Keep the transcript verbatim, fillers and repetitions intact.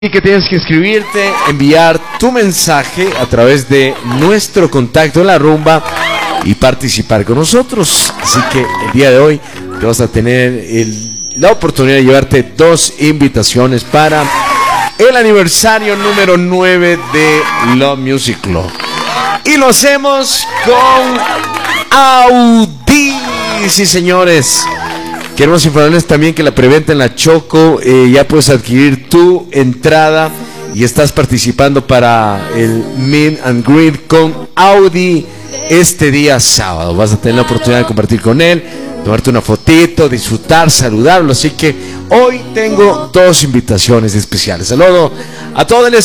Y que tienes que inscribirte, enviar tu mensaje a través de nuestro contacto en la rumba y participar con nosotros. Así que el día de hoy te vas a tener el, la oportunidad de llevarte dos invitaciones para el aniversario número nueve de Love Music Club. Y lo hacemos con Audi, sí señores. Queremos informarles también que la preventa en la Choco, eh, ya puedes adquirir tu entrada y estás participando para el Meet and Greet con Audi este día sábado. Vas a tener la oportunidad de compartir con él, tomarte una fotito, disfrutar, saludarlo. Así que hoy tengo dos invitaciones especiales. Saludo a todos.